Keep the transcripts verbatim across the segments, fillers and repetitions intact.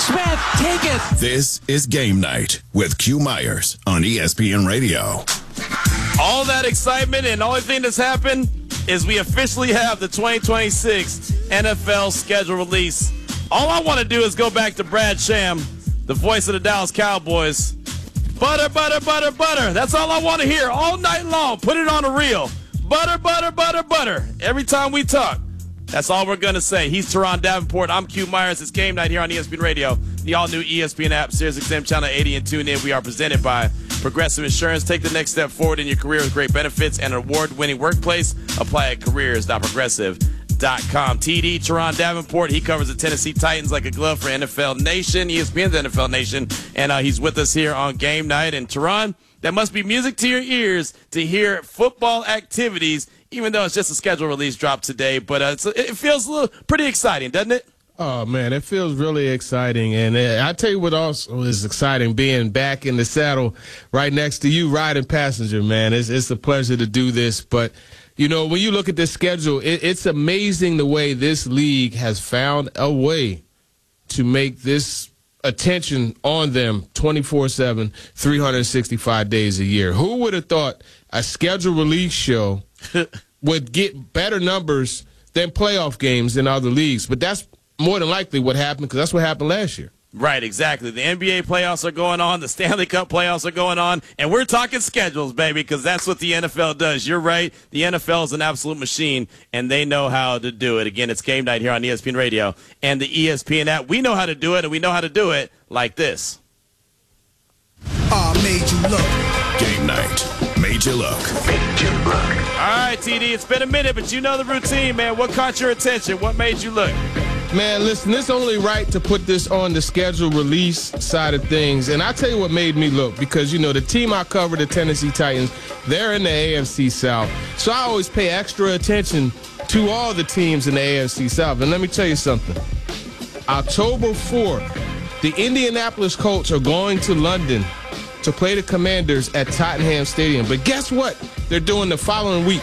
Smith, take it. This is Game Night with Q Myers on E S P N Radio. All that excitement, and the only thing that's happened is we officially have the twenty twenty-six N F L schedule release. All I want to do is go back to Brad Sham, the voice of the Dallas Cowboys. Butter, butter, butter, butter. That's all I want to hear all night long. Put it on a reel. Butter, butter, butter, butter. Every time we talk, that's all we're going to say. He's Teron Davenport. I'm Q Myers. It's Game Night here on E S P N Radio, the all-new E S P N app, Sirius X M Channel eighty, and tune in. We are presented by Progressive Insurance. Take the next step forward in your career with great benefits and an award-winning workplace. Apply at careers dot progressive dot com. T D, Teron Davenport. He covers the Tennessee Titans like a glove for N F L Nation, E S P N's N F L Nation, and uh, he's with us here on Game Night. And Teron, that must be music to your ears to hear football activities, even though it's just a schedule release drop today. But uh, it's, it feels a little pretty exciting, doesn't it? Oh, man, it feels really exciting. And uh, I tell you what also is exciting, being back in the saddle right next to you, riding passenger, man. It's, it's a pleasure to do this. But, you know, when you look at this schedule, it, it's amazing the way this league has found a way to make this attention on them twenty-four seven, three hundred sixty-five days a year. Who would have thought a schedule release show would get better numbers than playoff games in other leagues? But that's more than likely what happened, because that's what happened last year. Right, exactly. The N B A playoffs are going on. The Stanley Cup playoffs are going on. And we're talking schedules, baby, because that's what the N F L does. You're right. The N F L is an absolute machine, and they know how to do it. Again, it's Game Night here on E S P N Radio and the E S P N app. We know how to do it, and we know how to do it like this. Ah, uh, made you look. Game Night made you look. Made you look. All right, T D, it's been a minute, but you know the routine, man. What caught your attention? What made you look? Man, listen, it's only right to put this on the schedule release side of things. And I'll tell you what made me look, because, you know, the team I cover, the Tennessee Titans, they're in the A F C South. So I always pay extra attention to all the teams in the A F C South. And let me tell you something. October fourth, the Indianapolis Colts are going to London to play the Commanders at Tottenham Stadium. But guess what they're doing the following week?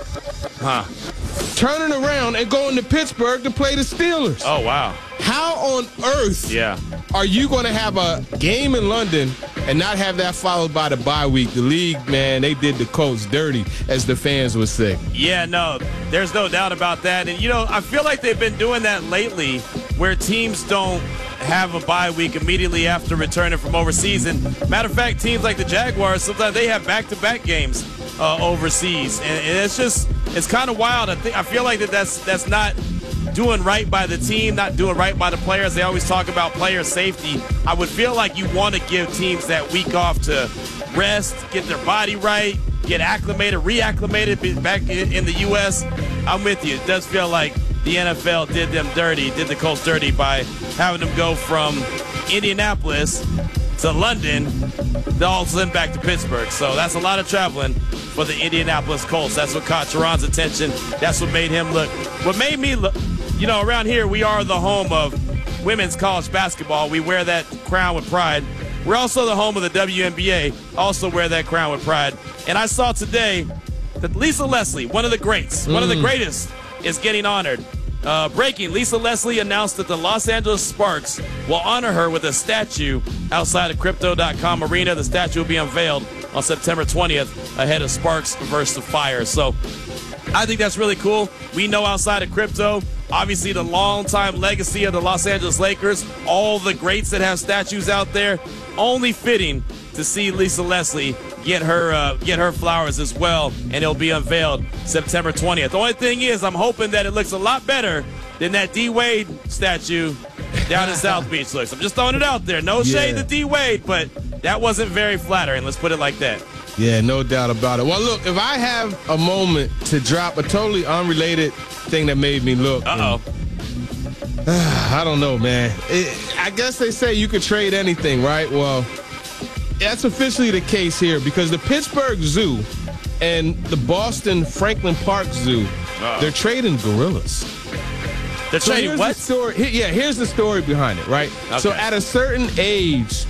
Huh. Turning around and going to Pittsburgh to play the Steelers. Oh, wow. How on earth yeah. are you going to have a game in London and not have that followed by the bye week? The league, man, they did the Colts dirty, as the fans would say. Yeah, no, there's no doubt about that. And, you know, I feel like they've been doing that lately, where teams don't have a bye week immediately after returning from overseas. And matter of fact, teams like the Jaguars, sometimes they have back-to-back games uh, overseas. And, and it's just, it's kind of wild. I think I feel like that that's, that's not doing right by the team, not doing right by the players. They always talk about player safety. I would feel like you want to give teams that week off to rest, get their body right, get acclimated, reacclimated back in, in the U S. I'm with you. It does feel like the N F L did them dirty, did the Colts dirty by having them go from Indianapolis to London, then all of a sudden back to Pittsburgh. So that's a lot of traveling for the Indianapolis Colts. That's what caught Teron's attention. That's what made him look. What made me look, you know, around here, we are the home of women's college basketball. We wear that crown with pride. We're also the home of the W N B A, also wear that crown with pride. And I saw today that Lisa Leslie, one of the greats, mm. one of the greatest, is getting honored. Uh, breaking, Lisa Leslie announced that the Los Angeles Sparks will honor her with a statue outside of Crypto dot com Arena. The statue will be unveiled on September twentieth ahead of Sparks versus Fire. So I think that's really cool. We know outside of Crypto, obviously the longtime legacy of the Los Angeles Lakers, all the greats that have statues out there, only fitting to see Lisa Leslie get her uh, get her flowers as well, and it'll be unveiled September twentieth. The only thing is, I'm hoping that it looks a lot better than that D. Wade statue down in South Beach looks. I'm just throwing it out there. No shade yeah. to D. Wade, but that wasn't very flattering. Let's put it like that. Yeah, no doubt about it. Well, look, if I have a moment to drop a totally unrelated thing that made me look. Uh-oh. And, uh, I don't know, man. It, I guess they say you could trade anything, right? Well, that's officially the case here, because the Pittsburgh Zoo and the Boston Franklin Park Zoo, Uh-oh. they're trading gorillas. They're so trading what? The story, yeah, here's the story behind it, right? Okay. So at a certain age,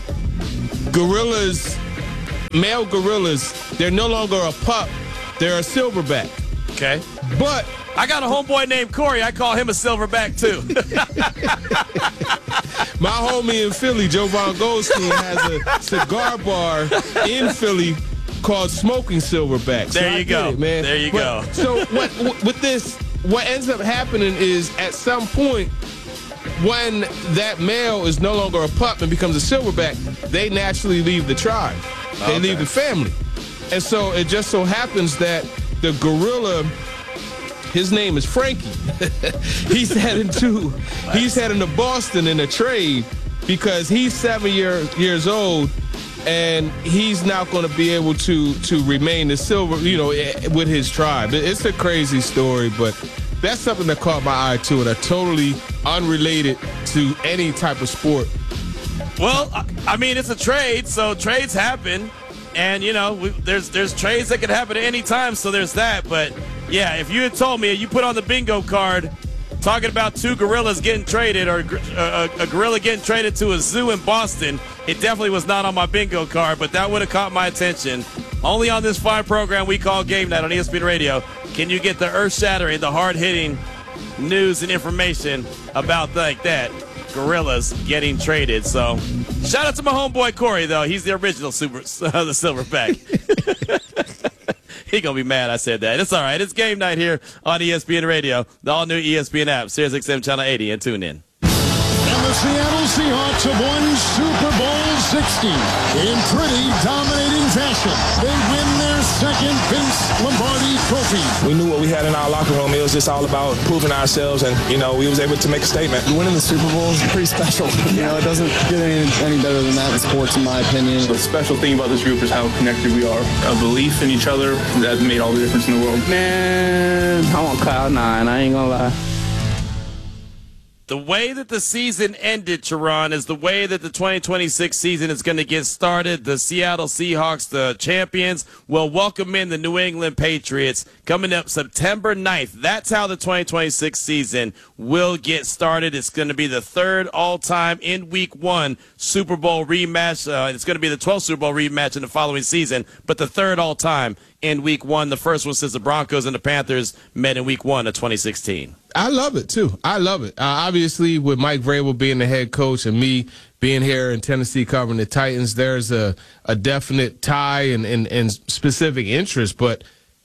gorillas, male gorillas, they're no longer a pup, they're a silverback. Okay. But I got a homeboy named Corey. I call him a silverback, too. My homie in Philly, Jovan Goldstein, has a cigar bar in Philly called Smoking Silverback. So there you go, it, man. There you but, go. So what, with this, what ends up happening is at some point, when that male is no longer a pup and becomes a silverback, they naturally leave the tribe. They okay. leave the family. And so it just so happens that the gorilla, his name is Frankie. he's heading to he's heading to Boston in a trade because he's seven year, years old and he's not going to be able to to remain the silver, you know, with his tribe. It's a crazy story, but that's something that caught my eye too, and are totally unrelated to any type of sport. Well, I mean, it's a trade, so trades happen, and you know, we, there's there's trades that can happen at any time. So there's that. But yeah, if you had told me, you put on the bingo card, talking about two gorillas getting traded or a, a gorilla getting traded to a zoo in Boston, it definitely was not on my bingo card. But that would have caught my attention. Only on this fine program we call Game Night on E S P N Radio can you get the earth-shattering, the hard-hitting news and information about like that. Gorillas getting traded. So shout out to my homeboy Corey, though. He's the original super, uh, the silverback. He gonna be mad I said that. It's all right. It's Game Night here on E S P N Radio, the all-new E S P N app, Sirius X M Channel eighty, and tune in. And the Seattle Seahawks have won Super Bowl sixty in pretty dominating fashion. They win their second Vince Lombardi trophy. We knew what we had in our locker room. It was just all about proving ourselves, and, you know, we was able to make a statement. Winning the Super Bowl is pretty special. You know, it doesn't get any, any better than that in sports, in my opinion. The special thing about this group is how connected we are. A belief in each other that made all the difference in the world. Man, I'm on cloud nine. I ain't gonna lie. The way that the season ended, Teron, is the way that the twenty twenty-six season is going to get started. The Seattle Seahawks, the champions, will welcome in the New England Patriots coming up September ninth. That's how the twenty twenty-six season will get started. It's going to be the third all-time in week one Super Bowl rematch. Uh, it's going to be the twelfth Super Bowl rematch in the following season, but the third all-time in week one. The first one since the Broncos and the Panthers met in week one of twenty sixteen. I love it, too. I love it. Uh, obviously, with Mike Vrabel being the head coach and me being here in Tennessee covering the Titans, there's a, a definite tie and, and, and specific interest. But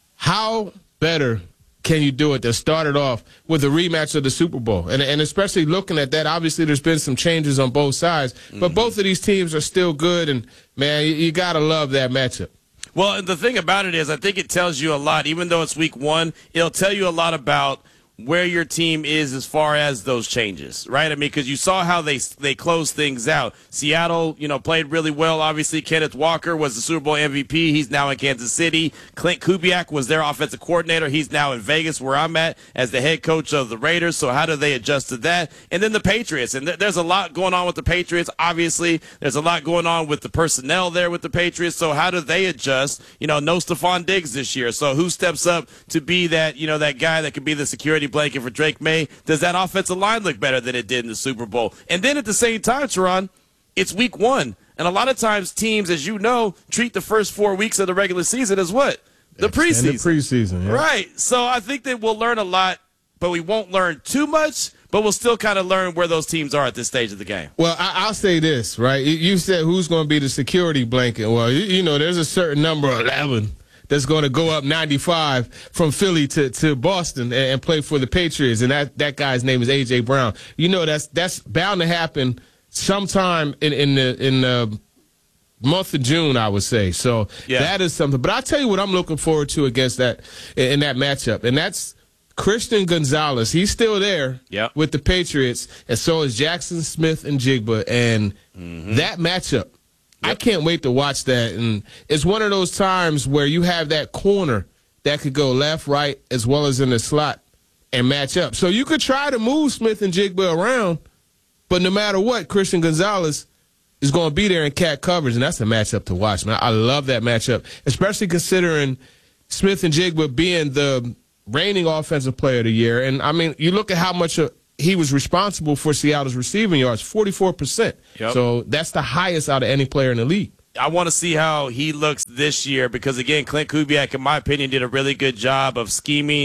how better can you do it to start it off with a rematch of the Super Bowl? And, and especially looking at that, obviously there's been some changes on both sides. But mm-hmm. both of these teams are still good, and, man, you, you got to love that matchup. Well, the thing about it is I think it tells you a lot. Even though it's week one, it'll tell you a lot about where your team is as far as those changes, right? I mean, because you saw how they they closed things out. Seattle, you know, played really well. Obviously, Kenneth Walker was the Super Bowl M V P. He's now in Kansas City. Clint Kubiak was their offensive coordinator. He's now in Vegas, where I'm at, as the head coach of the Raiders. So how do they adjust to that? And then the Patriots. And th- there's a lot going on with the Patriots. Obviously, there's a lot going on with the personnel there with the Patriots. So how do they adjust? You know, no Stephon Diggs this year. So who steps up to be that, you know, that guy that could be the security blanket for Drake May? Does that offensive line look better than it did in the Super Bowl? And then at the same time, Teron, it's week one. And a lot of times teams, as you know, treat the first four weeks of the regular season as what? The preseason. And the preseason, yeah. Right. So I think that we'll learn a lot, but we won't learn too much, but we'll still kind of learn where those teams are at this stage of the game. Well, I, I'll say this, right? You said who's going to be the security blanket. Well, you, you know, there's a certain number, eleven, that's going to go up ninety-five from Philly to, to Boston and, and play for the Patriots, and that, that guy's name is A J. Brown. You know, that's that's bound to happen sometime in, in the in the month of June, I would say. So yeah. That is something. But I'll tell you what I'm looking forward to against that in that matchup, and that's Christian Gonzalez. He's still there yep. with the Patriots, and so is Jackson Smith and Jigba, and mm-hmm. that matchup, I can't wait to watch that. And it's one of those times where you have that corner that could go left, right, as well as in the slot and match up. So you could try to move Smith and Jigba around, but no matter what, Christian Gonzalez is going to be there in cat coverage, and that's a matchup to watch, man. I love that matchup, especially considering Smith and Jigba being the reigning offensive player of the year. And, I mean, you look at how much – he was responsible for Seattle's receiving yards, forty-four percent. Yep. So that's the highest out of any player in the league. I want to see how he looks this year because, again, Clint Kubiak, in my opinion, did a really good job of scheming,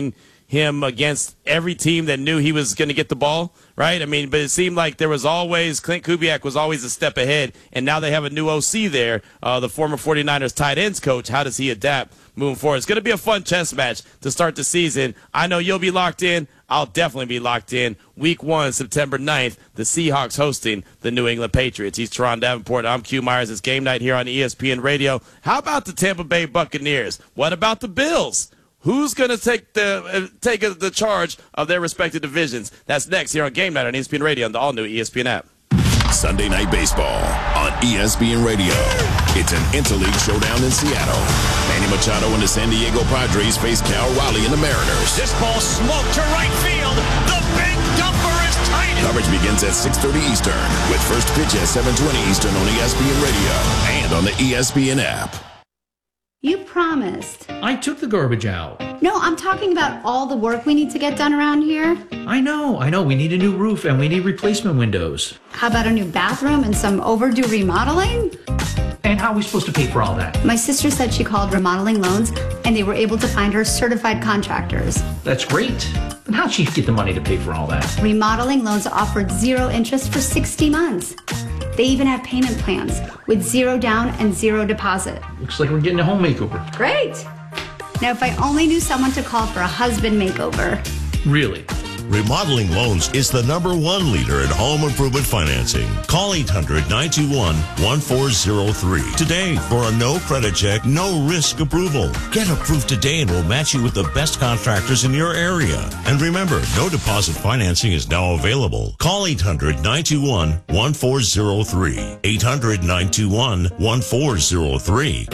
him against every team that knew he was going to get the ball, right? I mean, but it seemed like there was always, Clint Kubiak was always a step ahead, and now they have a new O C there, uh, the former 49ers tight ends coach. How does he adapt moving forward? It's going to be a fun chess match to start the season. I know you'll be locked in. I'll definitely be locked in. Week one, September ninth, the Seahawks hosting the New England Patriots. He's Teron Davenport. I'm Q Myers. It's game night here on E S P N Radio. How about the Tampa Bay Buccaneers? What about the Bills? Who's going to take the uh, take uh, the charge of their respective divisions? That's next here on Game Night on E S P N Radio and the all-new E S P N app. Sunday Night Baseball on E S P N Radio. It's an interleague showdown in Seattle. Manny Machado and the San Diego Padres face Cal Raleigh and the Mariners. This ball smoked to right field. The big dumper is tight. Coverage begins at six thirty Eastern with first pitch at seven twenty Eastern on E S P N Radio and on the E S P N app. You promised. I took the garbage out. No, I'm talking about all the work we need to get done around here. I know, I know. We need a new roof and we need replacement windows. How about a new bathroom and some overdue remodeling? And how are we supposed to pay for all that? My sister said she called Remodeling Loans and they were able to find her certified contractors. That's great. But how'd she get the money to pay for all that? Remodeling Loans offered zero interest for sixty months. They even have payment plans with zero down and zero deposit. Looks like we're getting a home makeover. Great. Now, if I only knew someone to call for a husband makeover. Really? Remodeling Loans is the number one leader in home improvement financing. Call eight hundred, nine two one, one four zero three today for a no credit check, no risk approval. Get approved today and we'll match you with the best contractors in your area. And remember, no deposit financing is now available. Call eight hundred, nine two one, one four zero three. eight hundred, nine two one, one four zero three.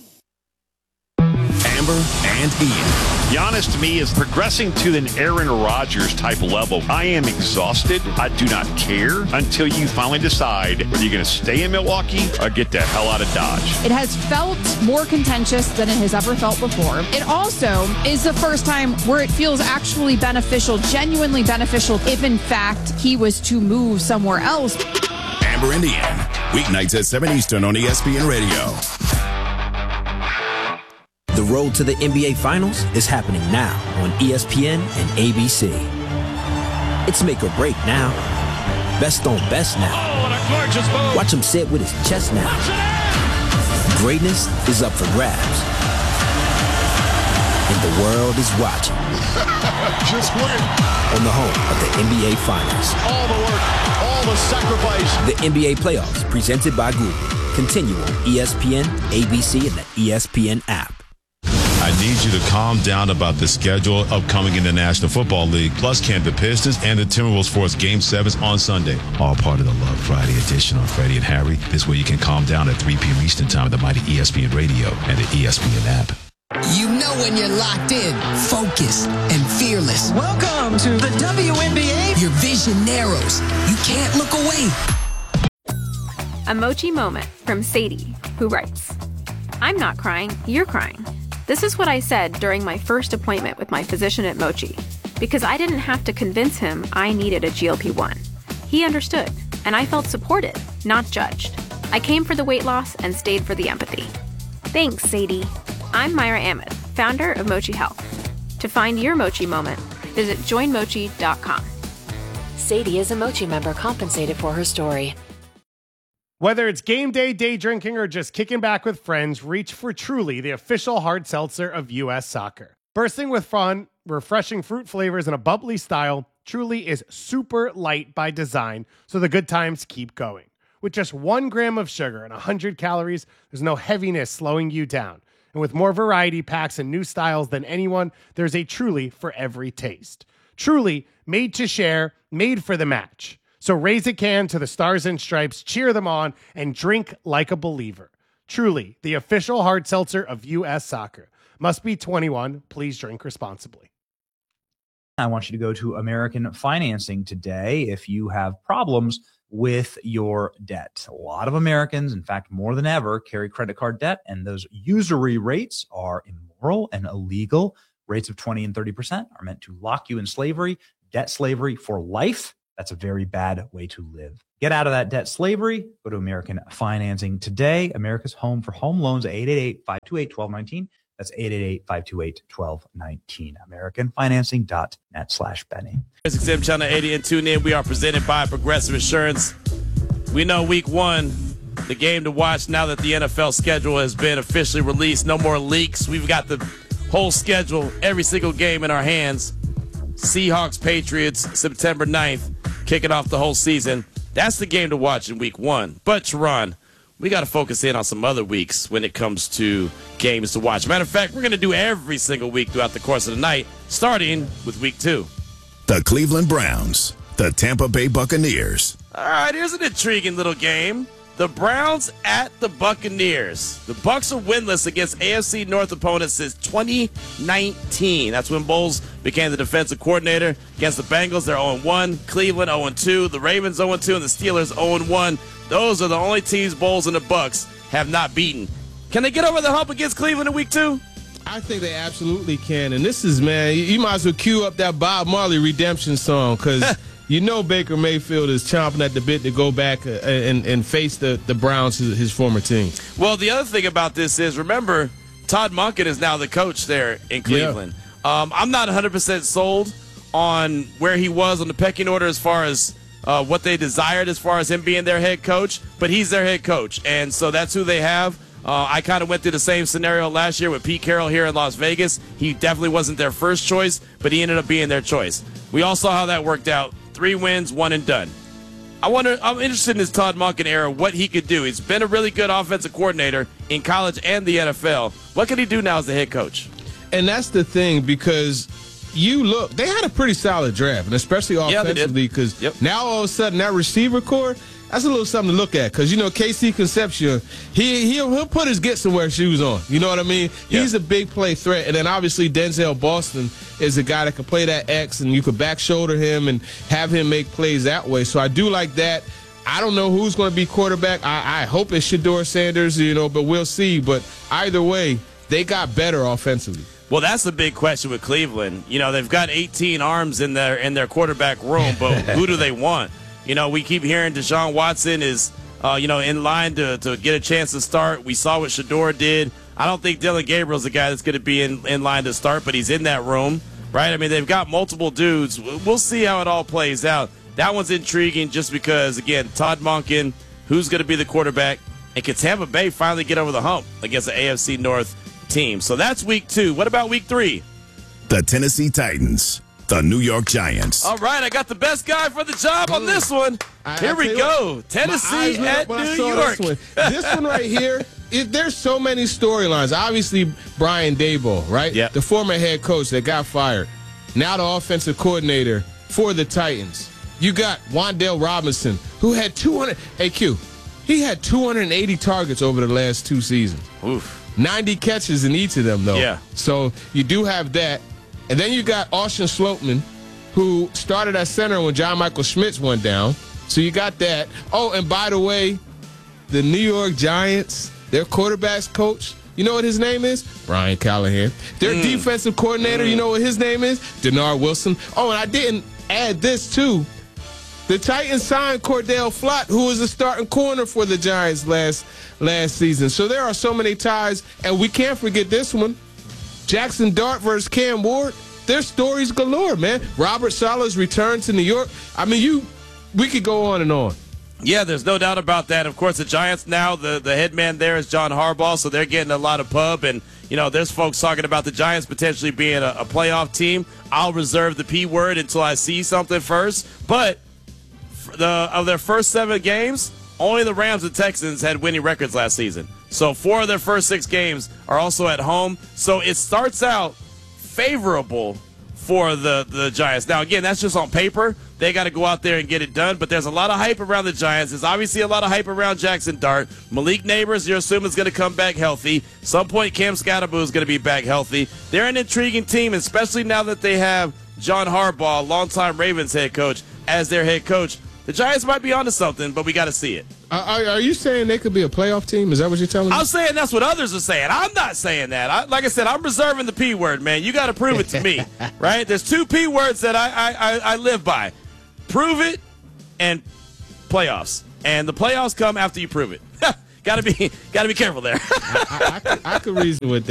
Amber and Ian. Giannis, to me, is progressing to an Aaron Rodgers type level. I am exhausted. I do not care until you finally decide whether you're going to stay in Milwaukee or get the hell out of Dodge. It has felt more contentious than it has ever felt before. It also is the first time where it feels actually beneficial, genuinely beneficial, if in fact he was to move somewhere else. Amber and Ian, weeknights at seven Eastern on E S P N Radio. The road to the N B A Finals is happening now on E S P N and A B C. It's make or break now. Best on best now. Oh, what a gorgeous move. Watch him sit with his chest now. Greatness is up for grabs. And the world is watching. Just win. On the home of the N B A Finals. All the work, all the sacrifice. The N B A Playoffs, presented by Google. Continue on E S P N, A B C, and the E S P N app. I need you to calm down about the schedule upcoming in the National Football League. Plus, can the Pistons and the Timberwolves force Game sevens on Sunday? All part of the Love Friday edition on Freddie and Harry. This way you can calm down at three p.m. Eastern Time at the mighty E S P N Radio and the E S P N app. You know when you're locked in, focused, and fearless. Welcome to the W N B A. Your vision narrows. You can't look away. A Mochi moment from Sadie, who writes, I'm not crying, you're crying. This is what I said during my first appointment with my physician at Mochi, because I didn't have to convince him I needed a G L P one. He understood, and I felt supported, not judged. I came for the weight loss and stayed for the empathy. Thanks, Sadie. I'm Myra Ahmed, founder of Mochi Health. To find your Mochi moment, visit join mochi dot com. Sadie is a Mochi member compensated for her story. Whether it's game day, day drinking, or just kicking back with friends, reach for Truly, the official hard seltzer of U S Soccer. Bursting with fun, refreshing fruit flavors, and a bubbly style, Truly is super light by design, so the good times keep going. With just one gram of sugar and one hundred calories, there's no heaviness slowing you down. And with more variety packs and new styles than anyone, there's a Truly for every taste. Truly, made to share, made for the match. So raise a can to the Stars and Stripes, cheer them on, and drink like a believer. Truly, the official hard seltzer of U S Soccer. Must be twenty-one. Please drink responsibly. I want you to go to American Financing today if you have problems with your debt. A lot of Americans, in fact, more than ever, carry credit card debt, and those usury rates are immoral and illegal. Rates of twenty and thirty percent are meant to lock you in slavery, debt slavery for life. That's a very bad way to live. Get out of that debt slavery. Go to American Financing today. America's home for home loans at eight eight eight, five two eight, one two one nine. That's eight eight eight, five two eight, one two one nine. AmericanFinancing.net slash Benny. X M Channel eighty and tune in. We are presented by Progressive Insurance. We know week one, the game to watch now that the N F L schedule has been officially released. No more leaks. We've got the whole schedule, every single game in our hands. Seahawks, Patriots, September ninth, kicking off the whole season. That's the game to watch in week one. But, Teron, we got to focus in on some other weeks when it comes to games to watch. Matter of fact, we're going to do every single week throughout the course of the night, starting with week two. The Cleveland Browns, the Tampa Bay Buccaneers. All right, here's an intriguing little game. The Browns at the Buccaneers. The Bucs are winless against A F C North opponents since twenty nineteen. That's when Bowles became the defensive coordinator. Against the Bengals, they're oh and one. Cleveland oh and two. The Ravens oh and two, and the Steelers oh and one. Those are the only teams Bowles and the Bucs have not beaten. Can they get over the hump against Cleveland in week two? I think they absolutely can. And this is, man, you might as well cue up that Bob Marley redemption song, because you know Baker Mayfield is chomping at the bit to go back and, and face the, the Browns, his former team. Well, the other thing about this is, remember, Todd Monken is now the coach there in Cleveland. Yeah. Um, I'm not one hundred percent sold on where he was on the pecking order as far as uh, what they desired as far as him being their head coach, but he's their head coach, and so that's who they have. Uh, I kind of went through the same scenario last year with Pete Carroll here in Las Vegas. He definitely wasn't their first choice, but he ended up being their choice. We all saw how that worked out. Three wins, one and done. I wonder, I'm interested in this Todd Monken era, what he could do. He's been a really good offensive coordinator in college and the N F L. What can he do now as the head coach? And that's the thing, because you look, they had a pretty solid draft, and especially offensively, because yeah, yep. now all of a sudden that receiver core, that's a little something to look at, because, you know, K C Concepcion, he, he'll, he'll put his get-somewhere shoes on. You know what I mean? Yeah. He's a big play threat. And then, obviously, Denzel Boston is a guy that can play that X, and you could back shoulder him and have him make plays that way. So I do like that. I don't know who's going to be quarterback. I, I hope it's Shedeur Sanders, you know, but we'll see. But either way, they got better offensively. Well, that's the big question with Cleveland. You know, they've got eighteen arms in their in their quarterback room, but who do they want? You know, we keep hearing Deshaun Watson is, uh, you know, in line to, to get a chance to start. We saw what Shedeur did. I don't think Dylan Gabriel's the guy that's going to be in, in line to start, but he's in that room, right? I mean, they've got multiple dudes. We'll see how it all plays out. That one's intriguing just because, again, Todd Monken, who's going to be the quarterback, and can Tampa Bay finally get over the hump against the A F C North team? So that's week two. What about week three? The Tennessee Titans. The New York Giants. All right, I got the best guy for the job on this one. I, here I we go. What, Tennessee at New York. This one. This one right here, it, there's so many storylines. Obviously, Brian Daboll, right? Yeah. The former head coach that got fired. Now the offensive coordinator for the Titans. You got Wan'Dale Robinson, who had two hundred. Hey, Q, he had two hundred eighty targets over the last two seasons. Oof. ninety catches in each of them, though. Yeah. So you do have that. And then you got Austin Slopeman, who started at center when John Michael Schmitz went down. So you got that. Oh, and by the way, the New York Giants, their quarterback's coach, you know what his name is? Brian Callahan. Their mm. defensive coordinator, mm. you know what his name is? Denard Wilson. Oh, and I didn't add this, too. The Titans signed Cordell Flott, who was a starting corner for the Giants last, last season. So there are so many ties, and we can't forget this one. Jackson Dart versus Cam Ward, there's stories galore, man. Robert Saleh's return to New York. I mean, you, we could go on and on. Yeah, there's no doubt about that. Of course, the Giants now, the, the head man there is John Harbaugh, so they're getting a lot of pub. And, you know, there's folks talking about the Giants potentially being a, a playoff team. I'll reserve the P word until I see something first. But the of their first seven games, only the Rams and Texans had winning records last season. So four of their first six games are also at home. So it starts out favorable for the, the Giants. Now, again, that's just on paper. They got to go out there and get it done. But there's a lot of hype around the Giants. There's obviously a lot of hype around Jackson Dart. Malik Neighbors, you're assuming, is going to come back healthy. Some point, Cam Scatterboo is going to be back healthy. They're an intriguing team, especially now that they have John Harbaugh, longtime Ravens head coach, as their head coach. The Giants might be onto something, but we got to see it. Are, are you saying they could be a playoff team? Is that what you're telling me? I'm saying that's what others are saying. I'm not saying that. I, like I said, I'm reserving the P word, man. You got to prove it to me, right? There's two P words that I, I, I live by. Prove it and playoffs. And the playoffs come after you prove it. Got to be got to be careful there. I, I, I, could, I could reason with that.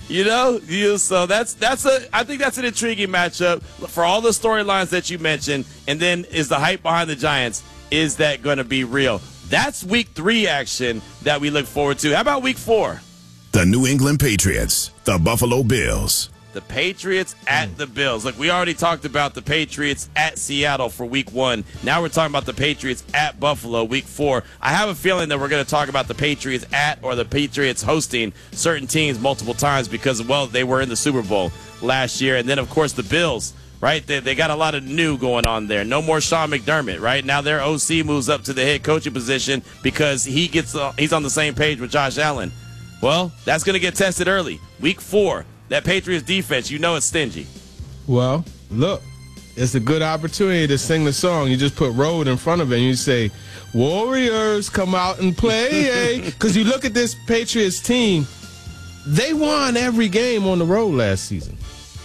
You know, you so that's that's a I think that's an intriguing matchup for all the storylines that you mentioned. And then is the hype behind the Giants, is that going to be real? That's week three action that we look forward to. How about week four? The New England Patriots, the Buffalo Bills. The Patriots at the Bills. Look, we already talked about the Patriots at Seattle for week one. Now we're talking about the Patriots at Buffalo week four. I have a feeling that we're going to talk about the Patriots at or the Patriots hosting certain teams multiple times because, well, they were in the Super Bowl last year. And then, of course, the Bills, right? They, they got a lot of new going on there. No more Sean McDermott, right? Now their O C moves up to the head coaching position because he gets uh, he's on the same page with Josh Allen. Well, that's going to get tested early. Week four. That Patriots defense, you know it's stingy. Well, look, it's a good opportunity to sing the song. You just put road in front of it and you say, Warriors, come out and play. Because you look at this Patriots team, they won every game on the road last season.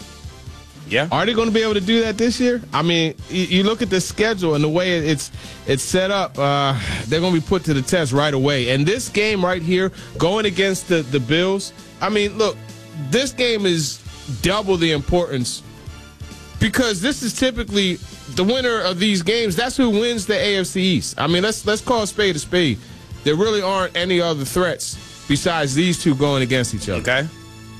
Yeah. Are they going to be able to do that this year? I mean, you, you look at the schedule and the way it's it's set up, uh, they're going to be put to the test right away. And this game right here, going against the, the Bills, I mean, look, this game is double the importance because this is typically the winner of these games. That's who wins the A F C East. I mean, let's let's call a spade a spade. There really aren't any other threats besides these two going against each other. Okay.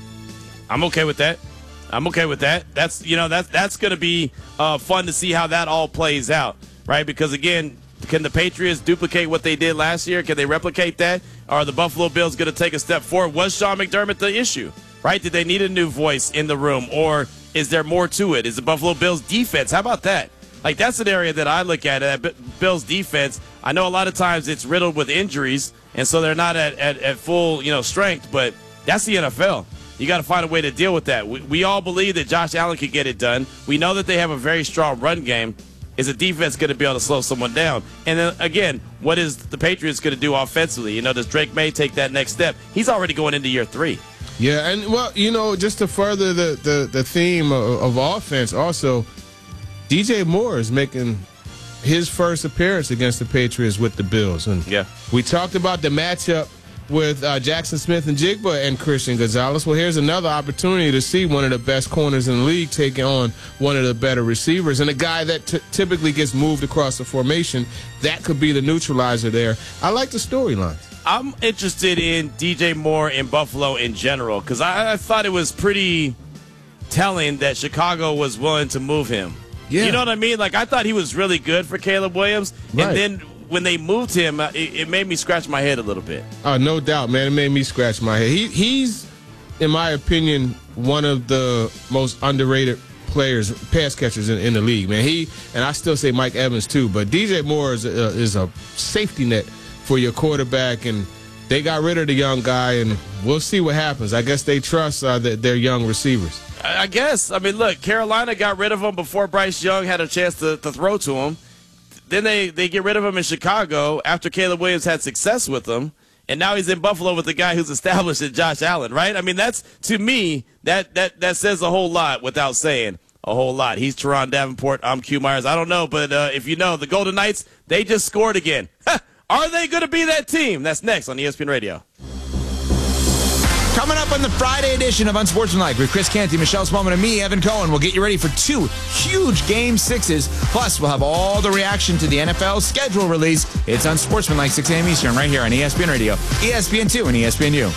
I'm okay with that. I'm okay with that. That's, you know, that's, that's going to be uh, fun to see how that all plays out, right? Because, again, can the Patriots duplicate what they did last year? Can they replicate that? Are the Buffalo Bills going to take a step forward? Was Sean McDermott the issue? Right? Did they need a new voice in the room, or is there more to it? Is the Buffalo Bills defense? How about that? Like, that's an area that I look at, at Bills defense. I know a lot of times it's riddled with injuries, and so they're not at, at, at full, you know, strength, but that's the N F L. You got to find a way to deal with that. We, we all believe that Josh Allen could get it done. We know that they have a very strong run game. Is a defense going to be able to slow someone down? And then, again, what is the Patriots going to do offensively? You know, does Drake May take that next step? He's already going into year three. Yeah, and, well, you know, just to further the, the, the theme of, of offense, also, D J Moore is making his first appearance against the Patriots with the Bills. And yeah, we talked about the matchup with uh, Jackson Smith-Njigba and Christian Gonzalez. Well, here's another opportunity to see one of the best corners in the league taking on one of the better receivers and a guy that t- typically gets moved across the formation. That could be the neutralizer there. I like the storyline. I'm interested in D J Moore in Buffalo in general because I, I thought it was pretty telling that Chicago was willing to move him. Yeah. You know what I mean? Like, I thought he was really good for Caleb Williams, right. And then when they moved him, it, it made me scratch my head a little bit. Oh, no doubt, man. It made me scratch my head. He, he's, in my opinion, one of the most underrated players, pass catchers in, in the league, man. He, and I still say Mike Evans, too, but D J Moore is a, is a safety net for your quarterback, and they got rid of the young guy, and we'll see what happens. I guess they trust uh, the, their young receivers. I guess. I mean, look, Carolina got rid of him before Bryce Young had a chance to, to throw to him. Then they, they get rid of him in Chicago after Caleb Williams had success with him, and now he's in Buffalo with the guy who's established at Josh Allen, right? I mean, that's, to me, that that that says a whole lot without saying a whole lot. He's Teron Davenport. I'm Q Myers. I don't know, but uh, if you know, the Golden Knights, they just scored again. Are they going to be that team? That's next on E S P N Radio. Coming up on the Friday edition of Unsportsmanlike with Chris Canty, Michelle Spellman, and me, Evan Cohen. We'll get you ready for two huge game sixes. Plus, we'll have all the reaction to the N F L schedule release. It's Unsportsmanlike, six a.m. Eastern, right here on E S P N Radio, E S P N two, and E S P N U.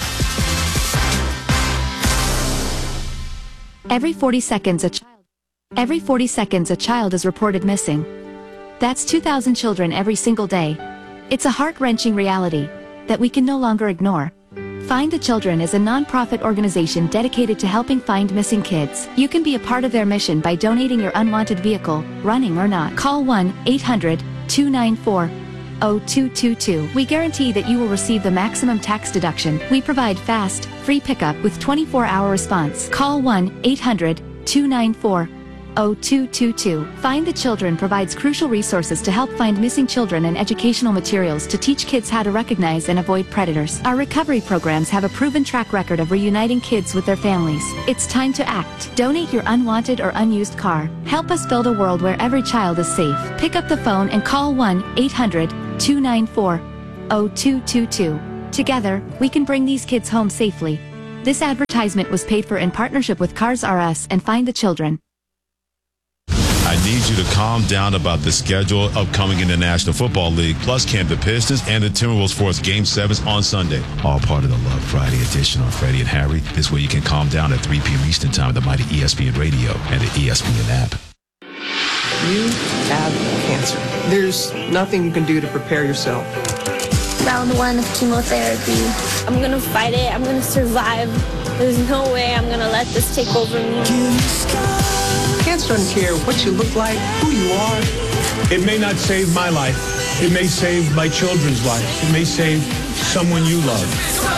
Every forty seconds, a child. Every forty seconds, a child is reported missing. That's two thousand children every single day. It's a heart-wrenching reality that we can no longer ignore. Find the Children is a non-profit organization dedicated to helping find missing kids. You can be a part of their mission by donating your unwanted vehicle, running or not. Call one eight hundred two nine four zero two two two. We guarantee that you will receive the maximum tax deduction. We provide fast, free pickup with twenty-four hour response. Call one eight hundred two nine four zero two two two. Find the Children provides crucial resources to help find missing children and educational materials to teach kids how to recognize and avoid predators. Our recovery programs have a proven track record of reuniting kids with their families. It's time to act. Donate your unwanted or unused car. Help us build a world where every child is safe. Pick up the phone and call one eight hundred two nine four zero two two two. Together, we can bring these kids home safely. This advertisement was paid for in partnership with Cars R Us and Find the Children. I need you to calm down about the schedule upcoming in the National Football League. Plus, camp the Pistons and the Timberwolves for its Game sevens on Sunday. All part of the Love Friday edition on Freddie and Harry. This way you can calm down at three p.m. Eastern Time with the mighty E S P N Radio and the E S P N app. You have cancer. There's nothing you can do to prepare yourself. Round one of chemotherapy. I'm gonna fight it. I'm gonna survive. There's no way I'm gonna let this take over me. Cancer doesn't care what you look like, who you are. It may not save my life. It may save my children's life. It may save someone you love.